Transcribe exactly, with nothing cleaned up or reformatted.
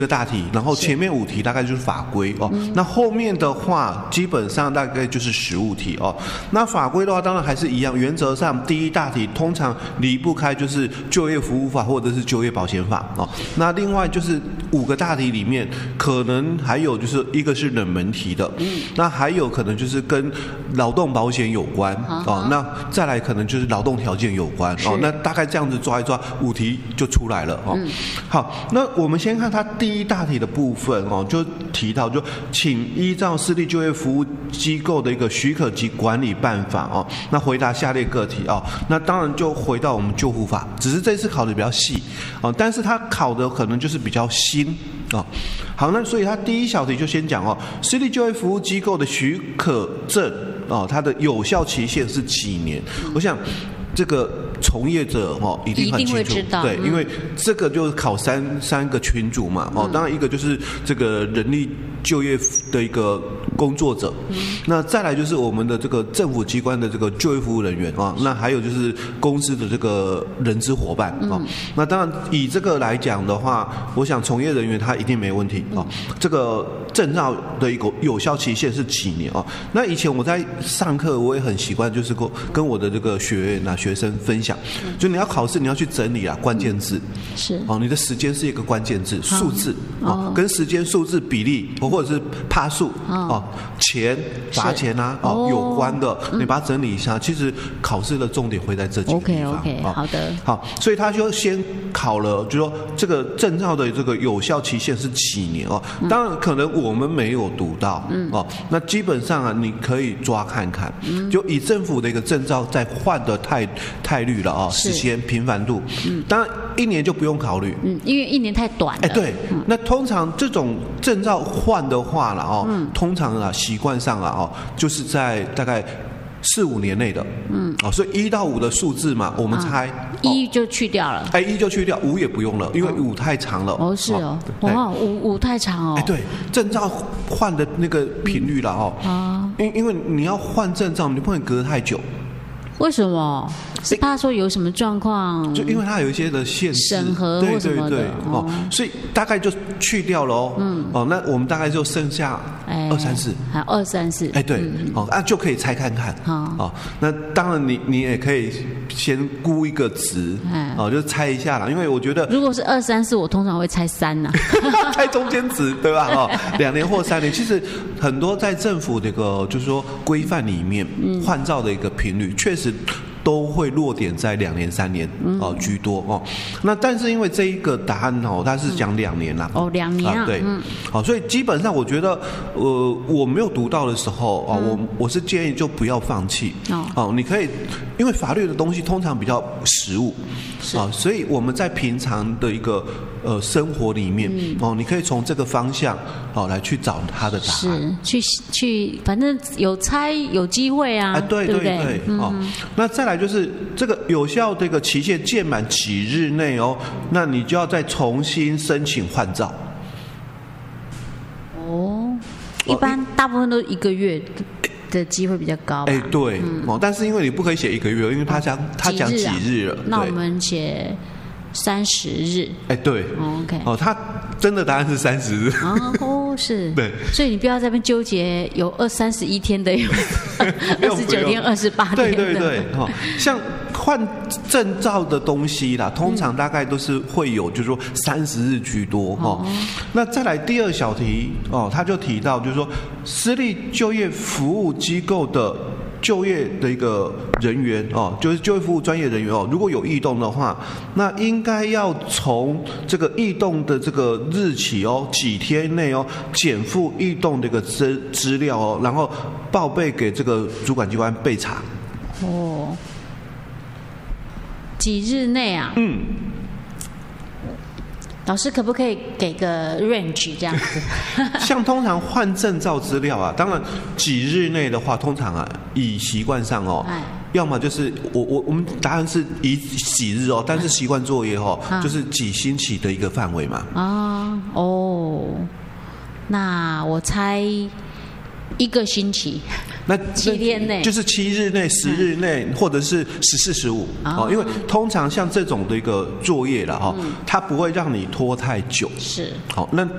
个大题，然后前面五题大概就是法规哦，嗯、那后面的话基本上大概就是实务题哦。那法规的话，当然还是一样，原则上第一大题通常离不开就是就业服务法或者是就业保险法哦。那另外就是五个大题里面，可能还有就是一个是冷门题的，嗯、那还有可能就是跟劳动保险有关哦。哦那再来可能就是劳动条件有关哦。那大概这样子抓一抓，五题就出来了哦。嗯、好，那我们先看它第。第一大题的部分哦，就提到就请依照私立就业服务机构的一个许可及管理办法哦，那回答下列个题哦，那当然就回到我们就服法，只是这次考的比较细哦，但是它考的可能就是比较新哦。好，那所以它第一小题就先讲哦，私立就业服务机构的许可证哦，它的有效期限是几年？我想这个。从业者哦一定很清楚，对，嗯、因为这个就是考三三个群组嘛哦，当然一个就是这个人力就业的一个工作者，嗯、那再来就是我们的这个政府机关的这个就业服务人员啊，那还有就是公司的这个人资伙伴啊，嗯、那当然以这个来讲的话，我想从业人员他一定没问题啊，嗯、这个证照的一个有效期限是几年啊？那以前我在上课我也很习惯，就是跟跟我的这个学员啊学生分享。就你要考试，你要去整理啊关键字，是哦，你的时间是一个关键字，数字哦，跟时间数字比例，或者是趴数哦，钱罚钱啊哦有关的，你把它整理一下。其实考试的重点会在这几个地方。 OK OK， 好的， 好，所以他就先考了，就说这个证照的这个有效期限是几年哦？当然可能我们没有读到哦，那基本上啊，你可以抓看看，就以政府的一个证照在换的太太率了。哦，时间频繁度，嗯，当然一年就不用考虑， 嗯，因为一年太短了。 哎，对，嗯、那通常这种证照换的话了哦，嗯、通常啊习惯上啊哦，就是在大概四五年内的，嗯，哦，所以一到五的数字嘛，我们猜一、啊哦、就去掉了， 哎，一就去掉，五也不用了，因为五太长了。 哦，是哦，哇，五五太长哦。 哎，对，证照换的那个频率了哦，啊，因因为你要换证照，你不能隔太久。 为什么？是怕说有什么状况？ 就因为它有一些的限制、 审核或什么的，对对对哦，所以大概就去掉了哦。嗯，哦，那我们大概就剩下二三四， 还有二三四。 哎，对，嗯、哦，啊就可以猜看看。好，哦，那当然你你也可以先估一个值，哦，就猜一下啦。因为我觉得， 如果是二三四，我通常会猜三呐， 猜中间值，对吧？哦，两年或三年，其实很多在政府这个就是说规范里面换照的一个频率，确实。都会落点在两年、三年哦、呃、居多哦。那但是因为这一个答案哦，它是讲两年啦。 哦，两年啊。 对，好、嗯哦，所以基本上我觉得，呃，我没有读到的时候哦，嗯、我我是建议就不要放弃哦。哦，你可以，因为法律的东西通常比较实务啊、哦，所以我们在平常的一个呃生活里面、嗯、哦，你可以从这个方向哦来去找它的答案。 是，去去，反正有猜有机会啊。 哎，对对对， 对对哦，嗯、那再来。就是这个有效的一个期限届满几日内哦，那你就要再重新申请换照。 哦，一般大部分都一个月的机会比较高。 哎，对，嗯、哦，但是因为你不可以写一个月，因为他讲、哦、他讲几日了。 那我们写三十日。 哎，对、 哦、，OK， 哦，他真的答案是三十日。 哦，是， 对， 所以你不要在那边纠结有二三十一天的，有二十九天、二十八天的。 对对对，哦，像换证照的东西啦，通常大概都是会有，就是说三十日居多哦。那再来第二小题哦，他就提到，就是说私立就业服务机构的。就业的一个人员哦，就是就业服务专业人员哦，如果有异动的话，那应该要从这个异动的这个日起哦，几天内哦，减负异动的一个资资料哦，然后报备给这个主管机关备查。 哦，几日内啊？ 嗯。 老师可不可以给个 range 这样子？ 像通常换证照资料啊，当然几日内的话，通常啊以习惯上哦，哎、要么就是我我我们答案是以几日哦，但是习惯作业哦，啊、就是几星期的一个范围嘛。啊哦，那我猜一个星期。 那七天内就是七日内、十日内，嗯、或者是十四、十五哦，因为通常像这种的一个作业了哈，嗯、它不会让你拖太久。 是。 好，那